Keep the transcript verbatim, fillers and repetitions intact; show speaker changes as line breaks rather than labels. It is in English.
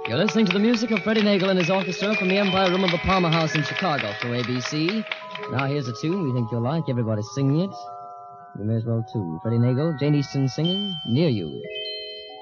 You're listening to the music of Freddie Nagel and his orchestra from the Empire Room of the Palmer House in Chicago for A B C. Now here's a tune we think you'll like. Everybody's singing it. You may as well, too. Freddie Nagel, Jane Easton singing, Near You.